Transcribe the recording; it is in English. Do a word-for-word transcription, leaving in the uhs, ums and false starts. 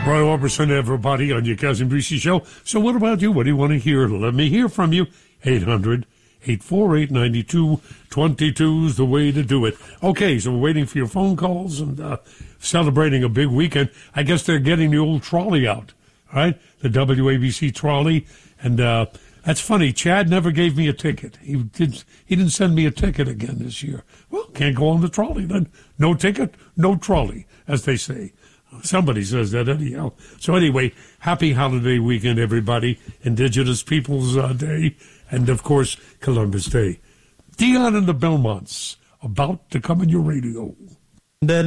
Roy Orbison, everybody, on your Cousin Brucey show. So what about you? What do you want to hear? Let me hear from you. eight hundred, eight four eight, nine two two two is the way to do it. Okay, so we're waiting for your phone calls and uh, celebrating a big weekend. I guess they're getting the old trolley out, right? The W A B C trolley. And uh, that's funny. Chad never gave me a ticket. He, did, he didn't send me a ticket again this year. Well, can't go on the trolley then. No ticket, no trolley, as they say. Somebody says that anyhow. So anyway, happy holiday weekend, everybody. Indigenous Peoples uh, Day, and of course, Columbus Day. Dion and the Belmonts, about to come on your radio. Then